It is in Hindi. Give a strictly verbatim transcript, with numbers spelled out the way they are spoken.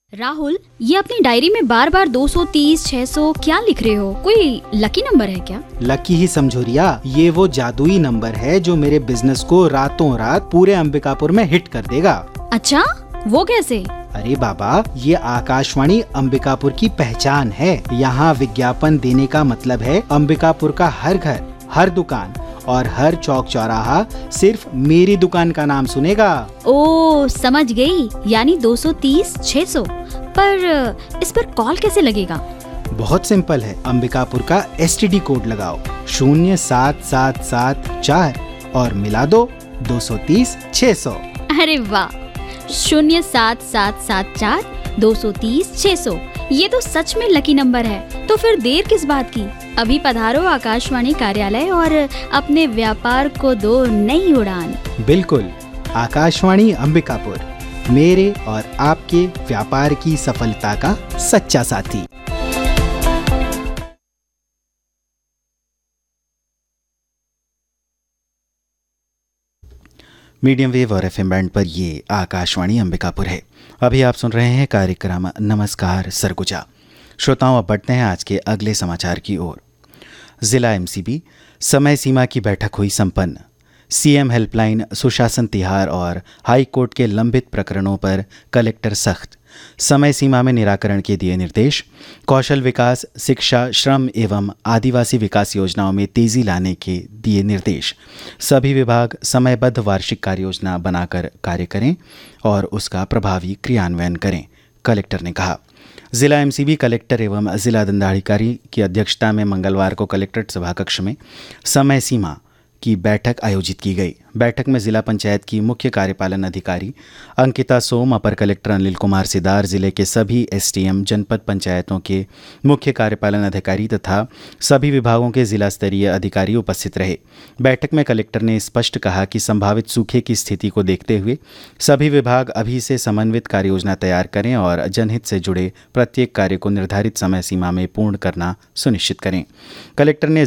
राहुल, ये अपनी डायरी में बार बार दो सौ तीस, छह सौ क्या लिख रहे हो? कोई लकी नंबर है क्या? लकी ही समझो रिया, ये वो जादुई नंबर है जो मेरे बिजनेस को रातों रात पूरे अंबिकापुर में हिट कर देगा। अच्छा, वो कैसे? अरे बाबा, ये आकाशवाणी अंबिकापुर की पहचान है। यहाँ विज्ञापन देने का मतलब है अंबिकापुर का हर घर, हर दुकान और हर चौक चौराहा सिर्फ मेरी दुकान का नाम सुनेगा। ओ, समझ गई। यानी दो सौ तीस, छह सौ। पर इस पर कॉल कैसे लगेगा? बहुत सिंपल है, अंबिकापुर का एस टी डी कोड लगाओ, शून्य सात सात सात चार और मिला दो दो सौ तीस, छह सौ। अरे वाह, शून्य सात सात सात चार, दो सौ तीस, छह सौ। ये तो सच में लकी नंबर है। तो फिर देर किस बात की? अभी पधारो आकाशवाणी कार्यालय और अपने व्यापार को दो नई उड़ान। बिल्कुल, आकाशवाणी अंबिकापुर, मेरे और आपके व्यापार की सफलता का सच्चा साथी। मीडियम वेव और एफ एम बैंड पर ये आकाशवाणी अंबिकापुर है। अभी आप सुन रहे हैं कार्यक्रम नमस्कार सरगुजा। श्रोताओं, अब बढ़ते हैं आज के अगले समाचार की ओर। जिला एम सी बी समय सीमा की बैठक हुई संपन्न। सी एम हेल्पलाइन, सुशासन तिहार और हाई कोर्ट के लंबित प्रकरणों पर कलेक्टर सख्त। समय सीमा में निराकरण के दिए निर्देश। कौशल विकास, शिक्षा, श्रम एवं आदिवासी विकास योजनाओं में तेजी लाने के दिए निर्देश। सभी विभाग समयबद्ध वार्षिक कार्ययोजना बनाकर कार्य करें और उसका प्रभावी क्रियान्वयन करें, कलेक्टर ने कहा। जिला एम सी बी कलेक्टर एवं जिला दंडाधिकारी की अध्यक्षता में मंगलवार को कलेक्ट्रेट सभाकक्ष में समय सीमा की बैठक आयोजित की गई। बैठक में जिला पंचायत की मुख्य कार्यपालन अधिकारी अंकिता सोम, अपर कलेक्टर अनिल कुमार सिदार, जिले के सभी एस टी एम, जनपद पंचायतों के मुख्य कार्यपालन अधिकारी तथा सभी विभागों के जिला स्तरीय अधिकारी उपस्थित रहे। बैठक में कलेक्टर ने स्पष्ट कहा कि संभावित सूखे की स्थिति को देखते हुए सभी विभाग अभी से समन्वित कार्ययोजना तैयार करें और जनहित से जुड़े प्रत्येक कार्य को निर्धारित समय सीमा में पूर्ण करना सुनिश्चित करें। कलेक्टर ने